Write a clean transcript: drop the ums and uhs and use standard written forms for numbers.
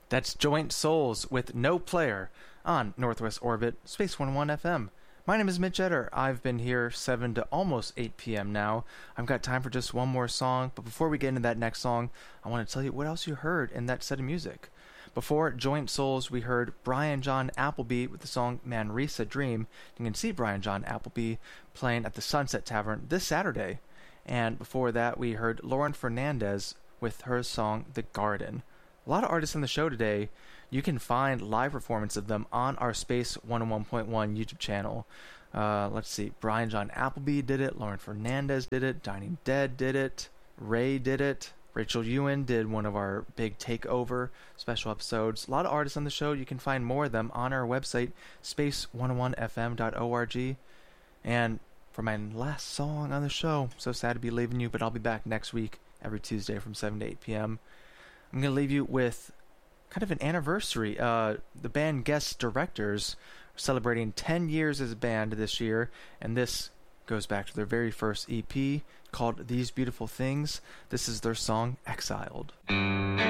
That's Joint Souls with No Player on Northwest Orbit, Space 101 FM. My name is Mitch Etter. I've been here 7 to almost 8 p.m. now. I've got time for just one more song, but before we get into that next song, I want to tell you what else you heard in that set of music. Before Joint Souls, we heard Brian John Appleby with the song Manresa Dream. You can see Brian John Appleby playing at the Sunset Tavern this Saturday. And before that, we heard Lauren Fernandez with her song The Garden. A lot of artists on the show today. You can find live performance of them on our Space 101.1 YouTube channel. Let's see. Brian John Appleby did it. Lauren Fernandez did it. Dining Dead did it. Ray did it. Rachel Ewan did one of our big takeover special episodes. A lot of artists on the show. You can find more of them on our website, space101fm.org. And for my last song on the show, so sad to be leaving you, but I'll be back next week every Tuesday from 7 to 8 p.m. I'm going to leave you with kind of an anniversary. The band Guest Directors are celebrating 10 years as a band this year, and this goes back to their very first EP called These Beautiful Things. This is their song, Exiled.